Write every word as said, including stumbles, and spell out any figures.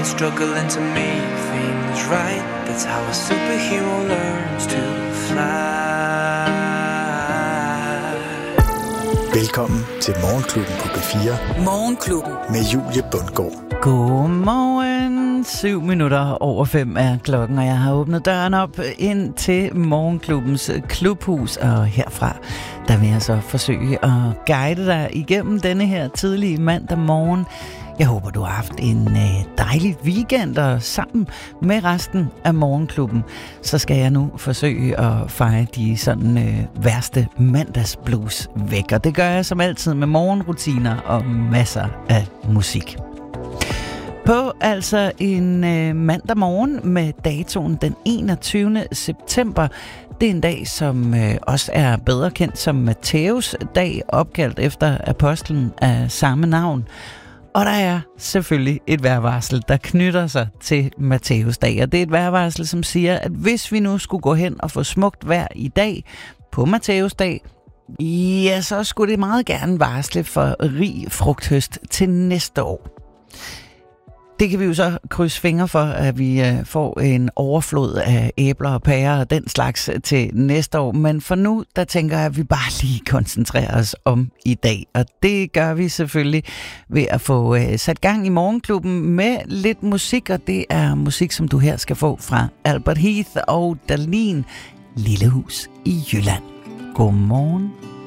struggling to make things right. That's how a superhero learns to fly. Velkommen til Morgenklubben på B fire. Morgenklubben Med Julie Bundgaard. Godmorgen. Syv minutter over fem er klokken, og jeg har åbnet døren op ind til Morgenklubbens klubhus. Og herfra, der vil jeg så forsøge at guide dig igennem denne her tidlige mandag morgen. Jeg håber, du har haft en dejlig weekend, og sammen med resten af Morgenklubben, så skal jeg nu forsøge at feje de sådan øh, værste mandagsblues væk. Og det gør jeg som altid med morgenrutiner og masser af musik. På altså en øh, mandag morgen med datoen den enogtyvende september. Det er en dag, som øh, også er bedre kendt som Matthæus dag, opkaldt efter apostlen af samme navn. Og der er selvfølgelig et vejrvarsel, der knytter sig til Matthæus dag. Og det er et vejrvarsel, som siger, at hvis vi nu skulle gå hen og få smukt vejr i dag på Matthæus dag, ja, så skulle det meget gerne varsle for rig frugthøst til næste år. Det kan vi jo så krydse fingre for, at vi får en overflod af æbler og pærer og den slags til næste år. Men for nu, der tænker jeg, at vi bare lige koncentrerer os om i dag. Og det gør vi selvfølgelig ved at få sat gang i Morgenklubben med lidt musik. Og det er musik, som du her skal få fra Albert Heath og Dahlin, Lille Hus i Jylland. Godmorgen.